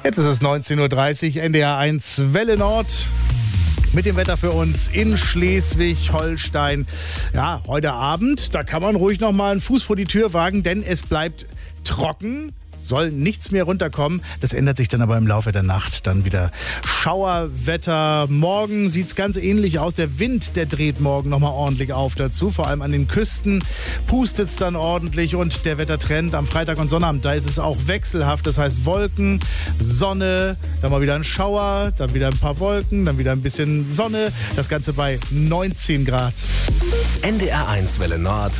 Jetzt ist es 19.30 Uhr, NDR 1 Welle Nord. Mit dem Wetter für uns in Schleswig-Holstein. Ja, heute Abend, da kann man ruhig noch mal einen Fuß vor die Tür wagen, denn es bleibt trocken. Soll nichts mehr runterkommen. Das ändert sich dann aber im Laufe der Nacht. Dann wieder Schauerwetter. Morgen sieht es ganz ähnlich aus. Der Wind, der dreht morgen nochmal ordentlich auf dazu. Vor allem an den Küsten pustet es dann ordentlich. Und der Wettertrend am Freitag und Sonnabend, da ist es auch wechselhaft. Das heißt Wolken, Sonne, dann mal wieder ein Schauer, dann wieder ein paar Wolken, dann wieder ein bisschen Sonne. Das Ganze bei 19 Grad. NDR 1 Welle Nord.